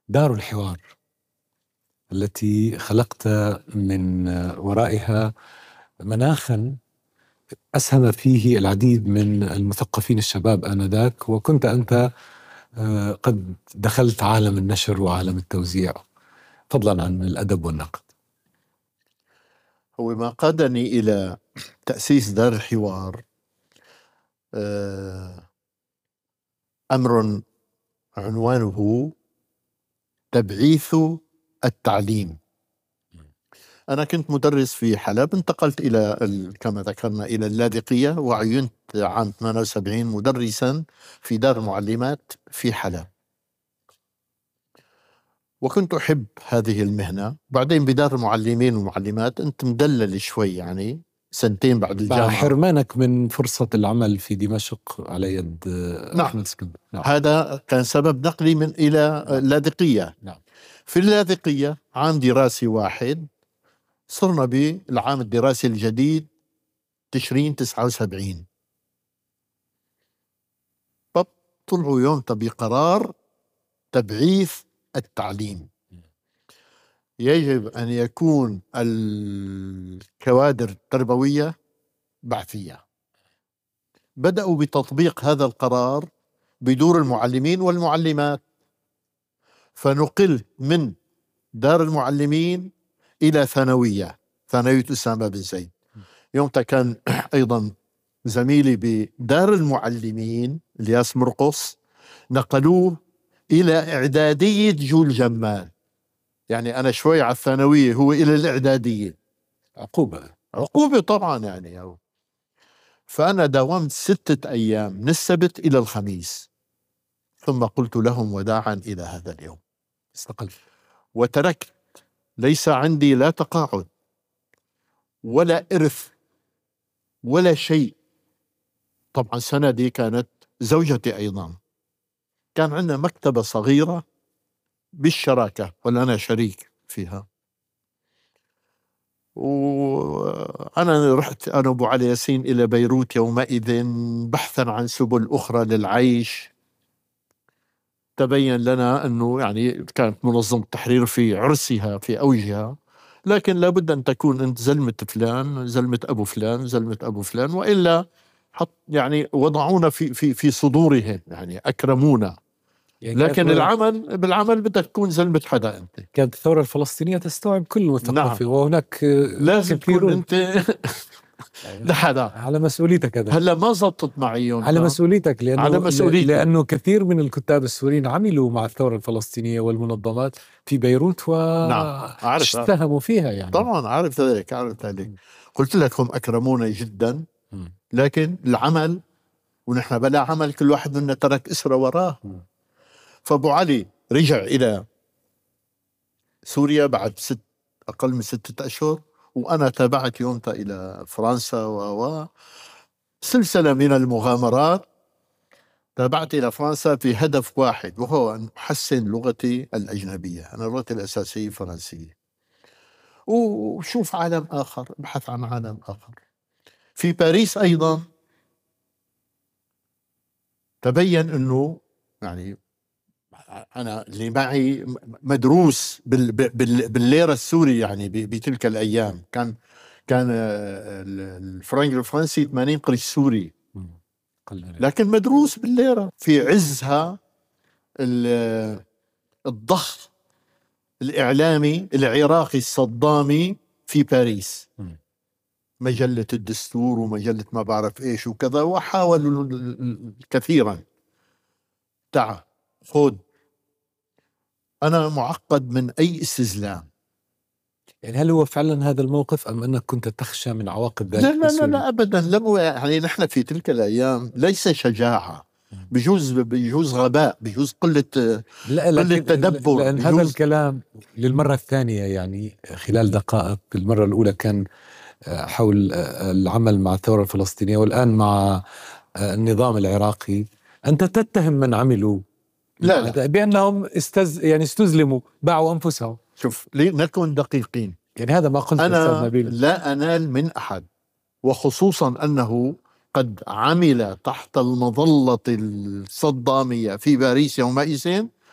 دار الحوار التي خلقت من ورائها مناخا أسهم فيه العديد من المثقفين الشباب آنذاك، وكنت أنت قد دخلت عالم النشر وعالم التوزيع، فضلا عن الأدب والنقد. هو ما قادني إلى تأسيس دار الحوار أمر عنوانه تبعيث التعليم. أنا كنت مدرس في حلب، انتقلت إلى كما ذكرنا إلى اللاذقية، وعينت عام 78 مدرسا في دار المعلمات في حلب، وكنت أحب هذه المهنة. بعدين بدار المعلمين والمعلمات أنت مدلل شوي، يعني سنتين بعد الجامعة، مع حرمانك من فرصة العمل في دمشق على يد أحمد اسكندر. نعم. هذا كان سبب نقلي من إلى اللاذقية. نعم. في اللاذقية عام دراسي واحد، صرنا بالعام الدراسي الجديد تشرين 79، طلعوا يوم بقرار تبعيث التعليم. يجب أن يكون الكوادر التربوية بعثية. بدأوا بتطبيق هذا القرار بدور المعلمين والمعلمات، فنقل من دار المعلمين إلى ثانوية أسامة بن زيد. يومتها كان أيضا زميلي بدار المعلمين الياس مرقص، نقلوه إلى إعدادية جول جمال. يعني أنا شوي على الثانوية، هو إلى الإعدادية. عقوبة طبعا يعني. فأنا داومت 6 أيام من السبت إلى الخميس، ثم قلت لهم وداعا إلى هذا اليوم، استقلت وتركت. ليس عندي لا تقاعد ولا إرث ولا شيء. طبعا سندي كانت زوجتي أيضا. كان عندنا مكتبة صغيرة بالشراكة، ولا أنا شريك فيها. وأنا رحت أنا وأبو علي ياسين إلى بيروت يومئذ بحثا عن سبل أخرى للعيش. تبين لنا أنه يعني كانت منظمة التحرير في عرسها في أوجها، لكن لابد أن تكون أنت زلمة فلان، زلمة أبو فلان، زلمة أبو فلان، وإلا يعني وضعونا في صدورهم، يعني أكرمونا. لكن بالعمل بدك تكون زلمة حدا أنت. كانت الثورة الفلسطينية تستوعب كل المثقفين. نعم. وهناك لازم تكون أنت لحدا على مسؤوليتك. هذا هلا ما زبطت معي على مسؤوليتك، لأنه كثير من الكتاب السوريين عملوا مع الثورة الفلسطينية والمنظمات في بيروت واشتهموا فيها يعني. طبعا عارف ذلك. قلت لك هم أكرمونا جدا، لكن العمل، ونحن بلا عمل كل واحد منا ترك إسرة وراه. فأبو علي رجع إلى سوريا بعد أقل من 6 أشهر، وأنا تابعت يومتها إلى فرنسا وسلسلة من المغامرات. تابعت إلى فرنسا في هدف واحد، وهو أن أحسن لغتي الأجنبية. أنا لغتي الأساسية فرنسية، وشوف عالم آخر، ابحث عن عالم آخر. في باريس أيضا تبين أنه يعني أنا اللي معي مدروس بالليرة السوري، يعني بتلك الأيام كان الفرنك الفرنسي 80 قرش سوري، لكن مدروس بالليرة في عزها الضخ الإعلامي العراقي الصدامي في باريس، مجلة الدستور ومجلة ما بعرف إيش وكذا، وحاولوا كثيرا. تعال خذ، أنا معقد من أي استزلام. يعني هل هو فعلا هذا الموقف، أم أنك كنت تخشى من عواقب ذلك؟ لا أبدا. يعني نحن في تلك الأيام ليس شجاعة، بيجوز غباء، بيجوز قلة تدبر. لأن هذا الكلام للمرة الثانية، يعني خلال دقائق. المرة الأولى كان حول العمل مع الثورة الفلسطينية، والآن مع النظام العراقي. أنت تتهم من عملوا لا بأنهم استزلموا، باعوا أنفسهم. شوف، لنكن دقيقين. يعني هذا ما قلت أنا لا أنال من أحد، وخصوصا أنه قد عمل تحت المظلة الصدامية في باريس يومئذ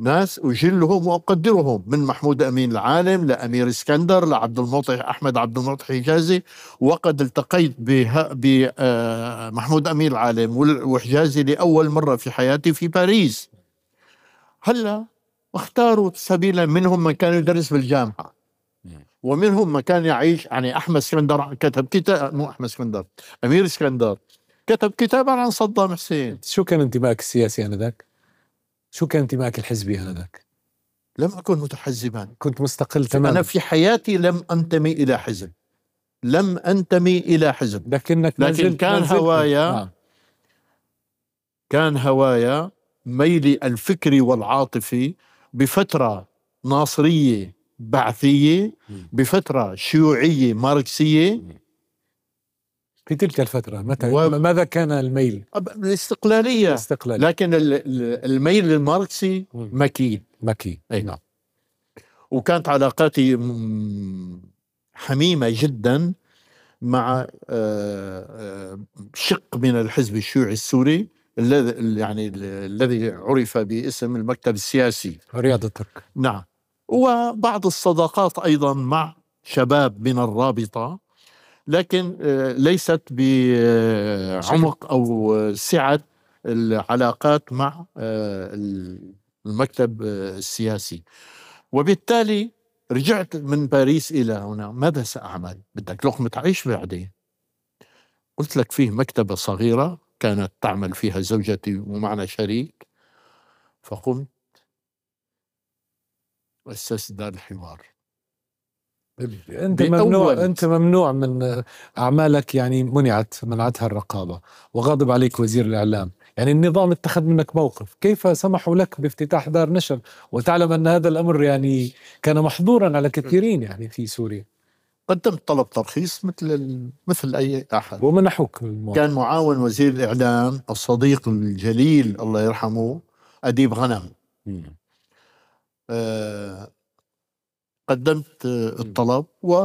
ناس أجلهم وأقدرهم، من محمود أمين العالم لأمير اسكندر لعبد المعطي أحمد عبد المعطي حجازي. وقد التقيت بمحمود أمين العالم وحجازي لأول مرة في حياتي في باريس. هلا اختاروا سبيلا، منهم من كان يدرس بالجامعة ومنهم من كان يعيش. يعني أحمد اسكندر كتب كتاب، مو أحمد اسكندر، أمير اسكندر كتب كتابا عن صدام حسين. شو كان انتمائك السياسي آنذاك؟ شو كان انتمائك الحزبي آنذاك؟ لم أكن متحزبا، كنت مستقل أنا تماما. في حياتي لم أنتمي إلى حزب، لم أنتمي إلى حزب، لكنك لكن كان هوايا نعم. كان هوايا ميلي الفكري والعاطفي بفترة ناصرية بعثية، بفترة شيوعية ماركسية. في تلك الفترة ماذا كان الميل؟ الاستقلالية. الاستقلال. لكن الميل الماركسي مكين. أي. نعم. وكانت علاقاتي حميمة جدا مع شق من الحزب الشيوعي السوري الذي عرف باسم المكتب السياسي، رياض الترك. نعم. وبعض الصداقات أيضا مع شباب من الرابطة، لكن ليست بعمق أو سعة العلاقات مع المكتب السياسي. وبالتالي رجعت من باريس إلى هنا، ماذا سأعمل؟ بدك لقمة عيش بعدين. قلت لك فيه مكتبة صغيرة كانت تعمل فيها زوجتي ومعنا شريك، فقمت أسست دار الحوار. أنت ممنوع من أعمالك، يعني منعتها الرقابة، وغاضب عليك وزير الإعلام. يعني النظام اتخذ منك موقف، كيف سمحوا لك بافتتاح دار نشر وتعلم أن هذا الأمر يعني كان محظورا على كثيرين يعني في سوريا؟ قدمت طلب ترخيص مثل أي أحد، ومنحوك كان معاون وزير الإعلام الصديق الجليل الله يرحمه أديب غنم. قدمت الطلب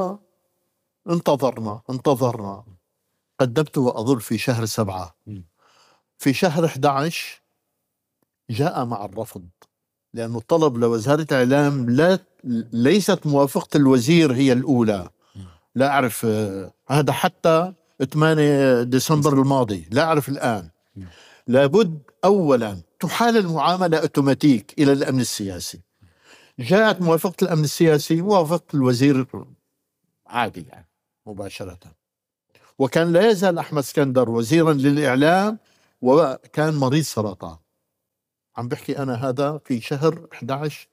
وانتظرنا. قدمته أظن في شهر 7. في شهر 11 جاء مع الرفض، لأنه الطلب لوزارة الإعلام ليست موافقة الوزير هي الأولى. لا أعرف هذا حتى 8 ديسمبر الماضي، لا أعرف الآن. لابد أولا تحال المعاملة أوتوماتيك إلى الأمن السياسي. جاءت موافقة الأمن السياسي، موافقة الوزير عادي يعني مباشرة. وكان لا يزال أحمد اسكندر وزيرا للإعلام، وكان مريض سرطان. عم بحكي أنا هذا في شهر 11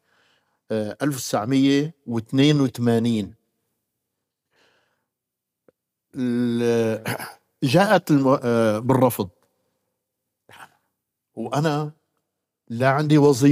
1982. جاءت بالرفض، وأنا لا عندي وظيفة